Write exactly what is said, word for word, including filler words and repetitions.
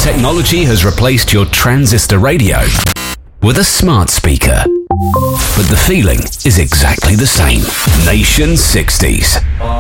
Technology has replaced your transistor radio with a smart speaker. But the feeling is exactly the same. Nation sixties.